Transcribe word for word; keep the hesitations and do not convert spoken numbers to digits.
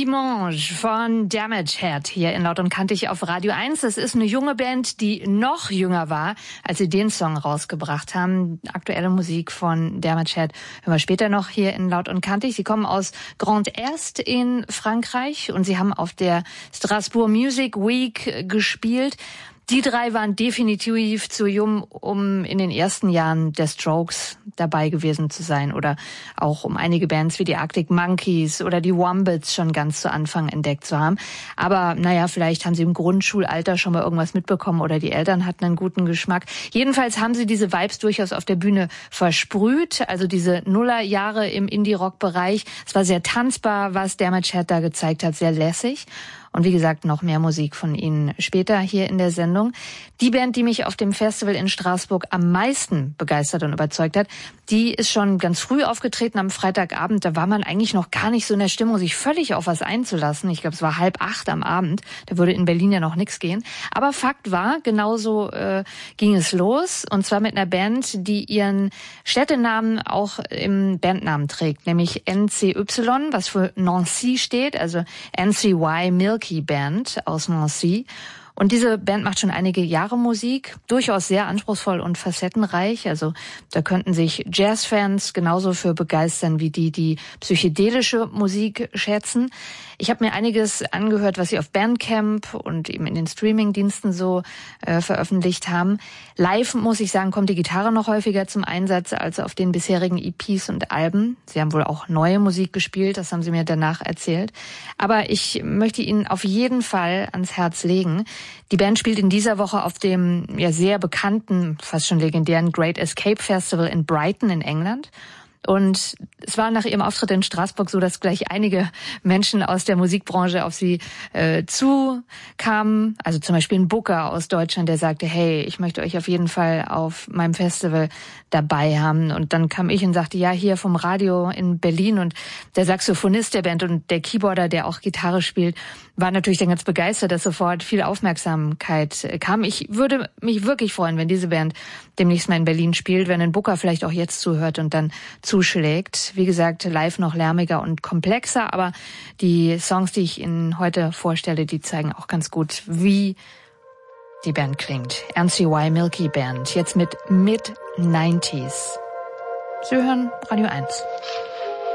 Dimanche von Damage Head hier in Laut und Kantig auf Radio eins. Das ist eine junge Band, die noch jünger war, als sie den Song rausgebracht haben. Aktuelle Musik von Damage Head hören wir später noch hier in Laut und Kantig. Sie kommen aus Grand Est in Frankreich und sie haben auf der Strasbourg Music Week gespielt. Die drei waren definitiv zu jung, um in den ersten Jahren der Strokes dabei gewesen zu sein oder auch um einige Bands wie die Arctic Monkeys oder die Wombats schon ganz zu Anfang entdeckt zu haben. Aber naja, vielleicht haben sie im Grundschulalter schon mal irgendwas mitbekommen oder die Eltern hatten einen guten Geschmack. Jedenfalls haben sie diese Vibes durchaus auf der Bühne versprüht, also diese Nullerjahre im Indie-Rock-Bereich. Es war sehr tanzbar, was Damage Head da gezeigt hat, sehr lässig. Und wie gesagt, noch mehr Musik von ihnen später hier in der Sendung. Die Band, die mich auf dem Festival in Straßburg am meisten begeistert und überzeugt hat, die ist schon ganz früh aufgetreten am Freitagabend. Da war man eigentlich noch gar nicht so in der Stimmung, sich völlig auf was einzulassen. Ich glaube, es war halb acht am Abend. Da würde in Berlin ja noch nichts gehen. Aber Fakt war, genauso äh, ging es los. Und zwar mit einer Band, die ihren Städtenamen auch im Bandnamen trägt, nämlich N C Y, was für Nancy steht, also N C Y Milky Band aus Nancy. Und diese Band macht schon einige Jahre Musik, durchaus sehr anspruchsvoll und facettenreich. Also da könnten sich Jazzfans genauso für begeistern wie die, die psychedelische Musik schätzen. Ich habe mir einiges angehört, was sie auf Bandcamp und eben in den Streamingdiensten so äh, veröffentlicht haben. Live, muss ich sagen, kommt die Gitarre noch häufiger zum Einsatz als auf den bisherigen E Ps und Alben. Sie haben wohl auch neue Musik gespielt, das haben sie mir danach erzählt. Aber ich möchte Ihnen auf jeden Fall ans Herz legen. Die Band spielt in dieser Woche auf dem ja sehr bekannten, fast schon legendären Great Escape Festival in Brighton in England. Und es war nach ihrem Auftritt in Straßburg so, dass gleich einige Menschen aus der Musikbranche auf sie äh, zukamen. Also zum Beispiel ein Booker aus Deutschland, der sagte, hey, ich möchte euch auf jeden Fall auf meinem Festival dabei haben. Und dann kam ich und sagte, ja, hier vom Radio in Berlin. Und der Saxophonist der Band und der Keyboarder, der auch Gitarre spielt, war natürlich dann ganz begeistert, dass sofort viel Aufmerksamkeit kam. Ich würde mich wirklich freuen, wenn diese Band demnächst mal in Berlin spielt, wenn ein Booker vielleicht auch jetzt zuhört und dann zuschlägt. Wie gesagt, live noch lärmiger und komplexer, aber die Songs, die ich Ihnen heute vorstelle, die zeigen auch ganz gut, wie die Band klingt. N C Y Milky Band, jetzt mit Mid-Nineties. Sie hören Radio eins.